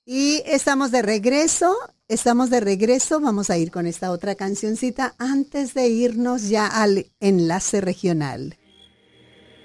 Y estamos de regreso, vamos a ir con esta otra cancioncita antes de irnos ya al enlace regional.